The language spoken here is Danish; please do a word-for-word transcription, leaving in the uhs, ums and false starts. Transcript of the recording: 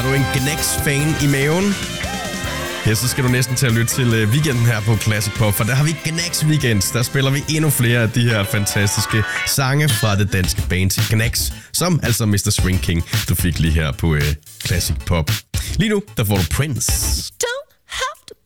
du en Gnex-fan i maven? Ja, så skal du næsten til at lytte til uh, weekenden her på Classic Pop, for der har vi Gnex Weekends. Der spiller vi endnu flere af de her fantastiske sange fra det danske band Gnex, som altså mister Swing King, du fik lige her på uh, Classic Pop. Lige nu, der får du Prince.